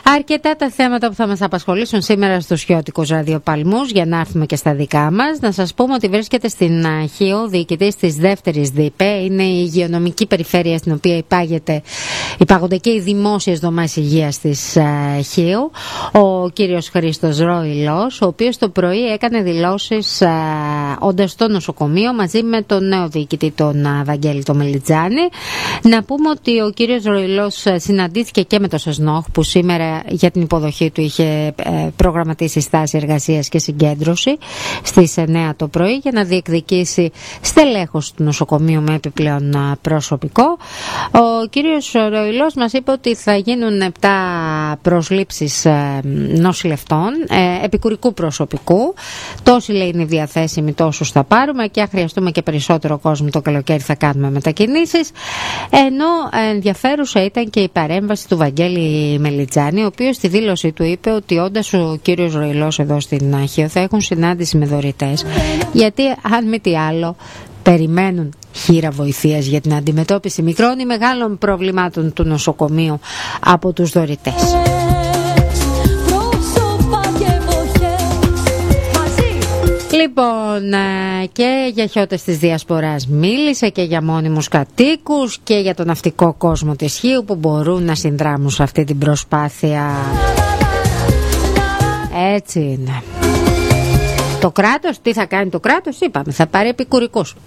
Αρκετά τα θέματα που θα μας απασχολήσουν σήμερα στους Χιώτικους Ραδιοπαλμούς, για να έρθουμε και στα δικά μας. Να σας πούμε ότι βρίσκεται στην Χίο, διοικητής της δεύτερης ΔΥΠΕ. Είναι η υγειονομική περιφέρεια στην οποία υπάγονται και οι δημόσιες δομές υγείας της Χίου. Ο κύριος Χρήστος Ροϊλός, ο οποίος το πρωί έκανε δηλώσεις όντας στο νοσοκομείο μαζί με τον νέο διοικητή, τον Βαγγέλη τον Μελιτζάνη. Να πούμε ότι ο κύριος Ροϊλός συναντήθηκε και με το ΣΕΣΝΟΧ, που σήμερα για την υποδοχή του είχε προγραμματίσει στάση εργασίας και συγκέντρωση στις 9 το πρωί για να διεκδικήσει στελέχος του νοσοκομείου με επιπλέον προσωπικό. Ο κύριος Ροϊλός μας είπε ότι θα γίνουν 7 προσλήψεις νοσηλευτών επικουρικού προσωπικού. Τόσοι, λέει, είναι διαθέσιμοι, τόσους θα πάρουμε, και αν χρειαστούμε και περισσότερο κόσμο το καλοκαίρι θα κάνουμε μετακινήσεις. Ενώ ενδιαφέρουσα ήταν και η παρέμβαση του Βαγγέλη Μελιτζάνη, ο οποίος στη δήλωση του είπε ότι όντας ο κύριος Ροϊλός εδώ στην Αχίο θα έχουν συνάντηση με δωρητές, γιατί αν μη τι άλλο περιμένουν χείρα βοηθείας για την αντιμετώπιση μικρών ή μεγάλων προβλημάτων του νοσοκομείου από τους δωρητές. Λοιπόν, και για χιώτες της Διασποράς μίλησε, και για μόνιμους κατοίκους και για τον ναυτικό κόσμο της Χίου που μπορούν να συνδράμουν σε αυτή την προσπάθεια. Έτσι είναι. Το κράτος, τι θα κάνει το κράτος? Είπαμε, θα πάρει επικουρικούς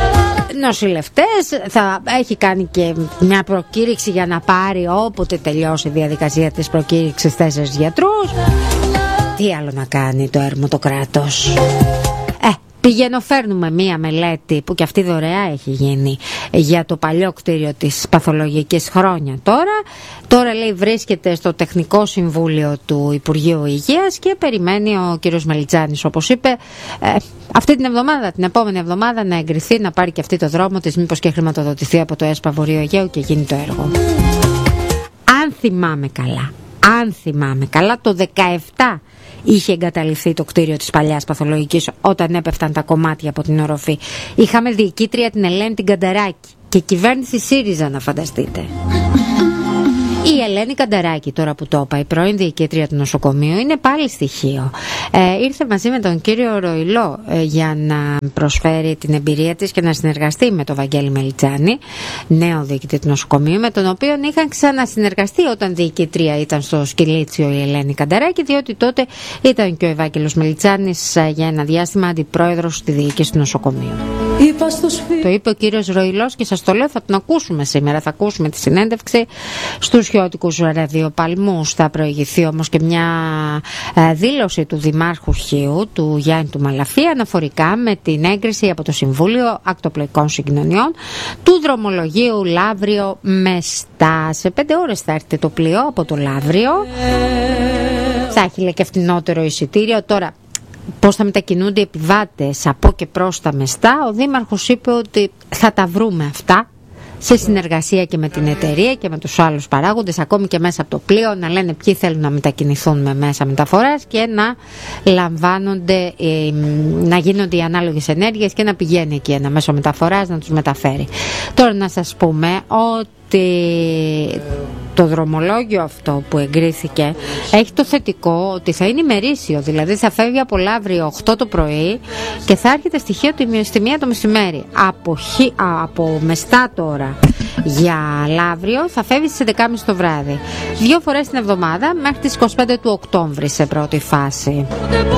νοσηλευτές, θα έχει κάνει και μια προκήρυξη για να πάρει, όποτε τελειώσει η διαδικασία της προκήρυξης, 4 γιατρούς. Τι άλλο να κάνει το έρμο το κράτος? Πηγαίνω, φέρνουμε μία μελέτη που και αυτή δωρεά έχει γίνει για το παλιό κτίριο της παθολογικής χρόνια τώρα λέει βρίσκεται στο Τεχνικό Συμβούλιο του Υπουργείου Υγείας και περιμένει ο κύριος Μελιτζάνης, όπως είπε, αυτή την εβδομάδα, την επόμενη εβδομάδα, να εγκριθεί, να πάρει και αυτή το δρόμο της, μήπως και χρηματοδοτηθεί από το ΕΣΠΑ Βορείου Αιγαίου και γίνει το έργο. Αν θυμάμαι καλά, το 17 είχε εγκαταλειφθεί το κτίριο της παλιάς παθολογικής όταν έπεφταν τα κομμάτια από την οροφή. Είχαμε διοικήτρια την Ελένη την Κανταράκη και κυβέρνηση ΣΥΡΙΖΑ, να φανταστείτε. Η Ελένη Κανταράκη, τώρα που το είπα, η πρώην διοικήτρια του νοσοκομείου, είναι πάλι στοιχείο. Ήρθε μαζί με τον κύριο Ροϊλό για να προσφέρει την εμπειρία της και να συνεργαστεί με τον Βαγγέλη Μελιτζάνη, νέο διοικητή του νοσοκομείου, με τον οποίο είχαν ξανασυνεργαστεί όταν διοικήτρια ήταν στο Σκυλίτσιο η Ελένη Κανταράκη, διότι τότε ήταν και ο Ευάγγελος Μελιτζάνης για ένα διάστημα αντιπρόεδρος στη διοίκηση του νοσοκομείου. Το είπε ο κύριος Ροϊλός και σας το λέω, θα τον ακούσουμε σήμερα. Θα ακούσουμε τη συνέντευξη στους Χιώτικους Ραδιοπαλμούς. Θα προηγηθεί όμως και μια δήλωση του Δημάρχου Χίου, του Γιάννη του Μαλαφή, αναφορικά με την έγκριση από το Συμβούλιο Ακτοπλοϊκών Συγκοινωνιών του δρομολογίου Λαύριο Μεστά. Σε 5 ώρες θα έρθει το πλοίο από το Λαύριο. Θα έχει, λέει, και φθηνότερο εισιτήριο. Τώρα, πώς θα μετακινούνται οι επιβάτες από και προς τα Μεστά, ο Δήμαρχος είπε ότι θα τα βρούμε αυτά σε συνεργασία και με την εταιρεία και με τους άλλους παράγοντες, ακόμη και μέσα από το πλοίο, να λένε ποιοι θέλουν να μετακινηθούν με μέσα μεταφοράς και να λαμβάνονται, να γίνονται οι ανάλογες ενέργειες και να πηγαίνει εκεί ένα μέσο μεταφοράς να τους μεταφέρει. Τώρα να σας πούμε ότι το δρομολόγιο αυτό που εγκρίθηκε έχει το θετικό ότι θα είναι ημερήσιο, δηλαδή θα φεύγει από Λαύριο 8 το πρωί και θα έρχεται στοιχείο στη 1 το μεσημέρι. Από Μεστά τώρα για Λαύριο θα φεύγει στις 11.30 το βράδυ. 2 φορές την εβδομάδα μέχρι τις 25 του Οκτώβρη σε πρώτη φάση.